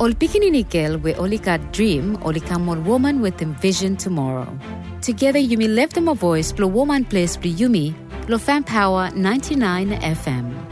Ol pikinini girl we only got dream, only come on woman with envision tomorrow. Together Yumi left them a voice, blow woman place, blow Yumi, blow fan power 99 FM.